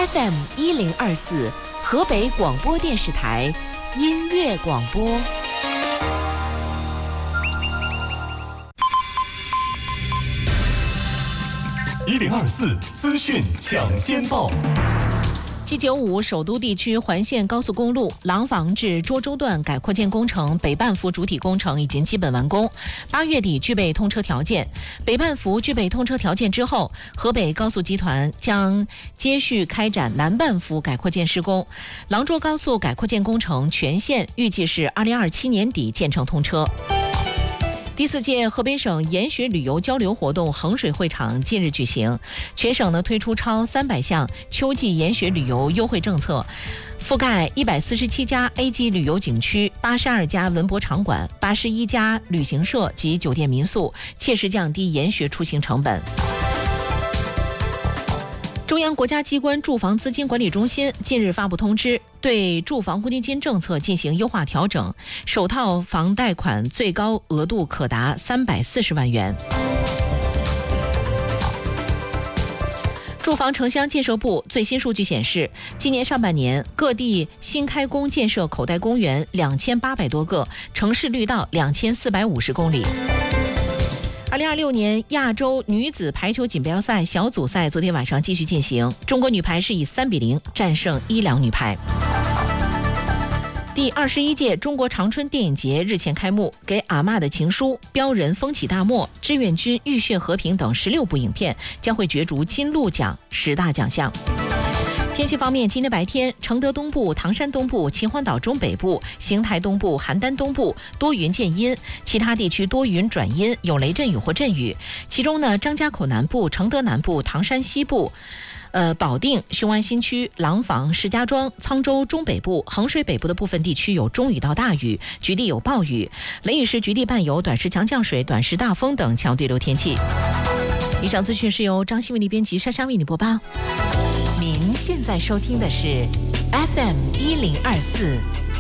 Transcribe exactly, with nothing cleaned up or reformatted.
F M 一零二四，河北广播电视台音乐广播。 一零二四资讯抢先报。 七九五首都地区环线高速公路廊坊至涿州段改扩建工程北半幅主体工程已经基本完工，八月底具备通车条件。北半幅具备通车条件之后，河北高速集团将接续开展南半幅改扩建施工。廊涿高速改扩建工程全线预计是二零二七年底建成通车。第四届河北省研学旅游交流活动衡水会场近日举行，全省呢推出超三百项秋季研学旅游优惠政策，覆盖一百四十七家 A 级旅游景区、八十二家文博场馆、八十一家旅行社及酒店民宿，切实降低研学出行成本。中央国家机关住房资金管理中心近日发布通知，对住房公积金政策进行优化调整，首套房贷款最高额度可达三百四十万元。住房城乡建设部最新数据显示，今年上半年各地新开工建设口袋公园两千八百多个，城市绿道两千四百五十公里。二零二六年亚洲女子排球锦标赛小组赛昨天晚上继续进行，中国女排是以三比零战胜伊朗女排。第二十一届中国长春电影节日前开幕，给阿嬷的情书、标人风起大漠、志愿军浴血和平等十六部影片将会角逐金鹿奖十大奖项。天气方面，今天白天，承德东部、唐山东部、秦皇岛中北部、邢台东部、邯郸东部多云见阴，其他地区多云转阴，有雷阵雨或阵雨。其中呢，张家口南部、承德南部、唐山西部、呃保定、雄安新区、廊坊、石家庄、沧州中北部、衡水北部的部分地区有中雨到大雨，局地有暴雨，雷雨时局地伴有短时强降水、短时大风等强对流天气。以上资讯是由张新为你编辑，莎莎为你播报。 您现在收听的是 F M 一零二四